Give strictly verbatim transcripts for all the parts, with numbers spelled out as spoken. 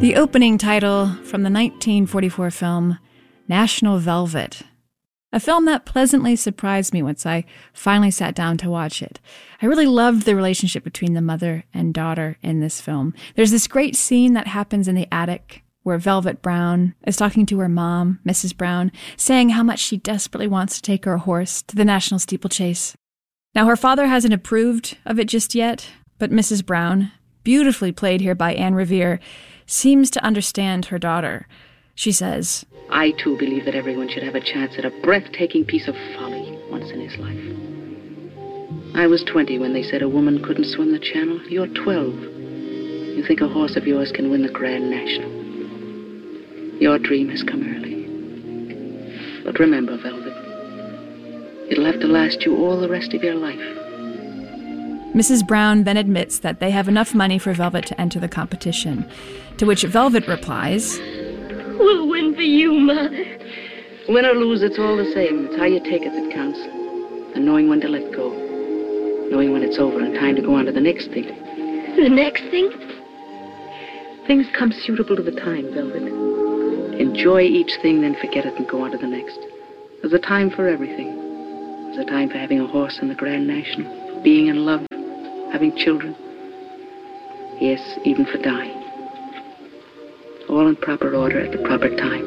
The opening title from the nineteen forty-four film National Velvet, a film that pleasantly surprised me once I finally sat down to watch it. I really loved the relationship between the mother and daughter in this film. There's this great scene that happens in the attic where Velvet Brown is talking to her mom, Missus Brown, saying how much she desperately wants to take her horse to the National Steeplechase. Now, her father hasn't approved of it just yet, but Missus Brown, beautifully played here by Anne Revere, seems to understand her daughter. She says, I, too, believe that everyone should have a chance at a breathtaking piece of folly once in his life. I was twenty when they said a woman couldn't swim the channel. You're twelve. You think a horse of yours can win the Grand National. Your dream has come early. But remember, Velvet, it'll have to last you all the rest of your life. Missus Brown then admits that they have enough money for Velvet to enter the competition, to which Velvet replies, We'll win for you, Mother. Win or lose, it's all the same. It's how you take it that counts. And knowing when to let go. Knowing when it's over and time to go on to the next thing. The next thing? Things come suitable to the time, Velvet. Enjoy each thing, then forget it and go on to the next. There's a time for everything. There's a time for having a horse in the Grand National, being in love, having children. Yes, even for dying. All in proper order at the proper time.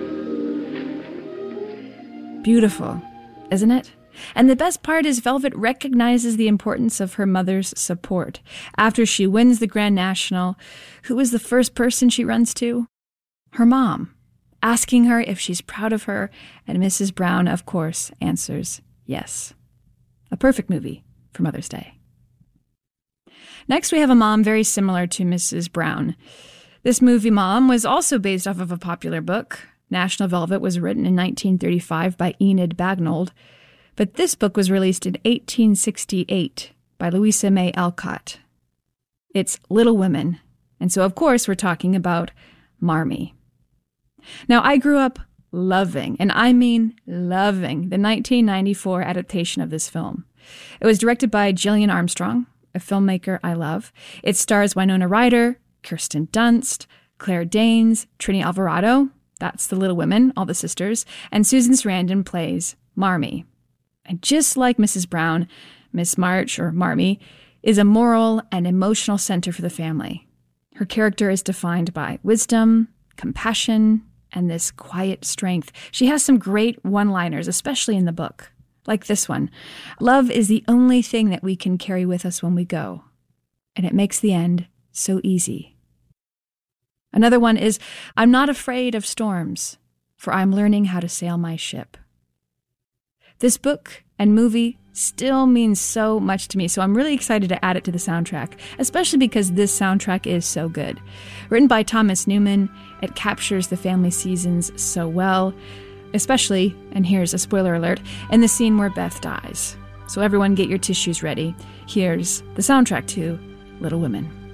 Beautiful, isn't it? And the best part is Velvet recognizes the importance of her mother's support. After she wins the Grand National, who is the first person she runs to? Her mom, asking her if she's proud of her, and Missus Brown, of course, answers yes. A perfect movie for Mother's Day. Next, we have a mom very similar to Missus Brown. This movie, Mom, was also based off of a popular book. National Velvet was written in nineteen thirty-five by Enid Bagnold, but this book was released in eighteen sixty-eight by Louisa May Alcott. It's Little Women, and so, of course, we're talking about Marmee. Now, I grew up loving, and I mean loving, the nineteen ninety-four adaptation of this film. It was directed by Gillian Armstrong, a filmmaker I love. It stars Winona Ryder, Kirsten Dunst, Claire Danes, Trini Alvarado, that's the Little Women, all the sisters, and Susan Sarandon plays Marmee. And just like Missus Brown, Miss March, or Marmee, is a moral and emotional center for the family. Her character is defined by wisdom, compassion, and this quiet strength. She has some great one-liners, especially in the book. Like this one, love is the only thing that we can carry with us when we go, and it makes the end so easy. Another one is, I'm not afraid of storms, for I'm learning how to sail my ship. This book and movie still means so much to me, so I'm really excited to add it to the soundtrack, especially because this soundtrack is so good. Written by Thomas Newman, it captures the family seasons so well, especially, and here's a spoiler alert, in the scene where Beth dies. So everyone get your tissues ready. Here's the soundtrack to Little Women.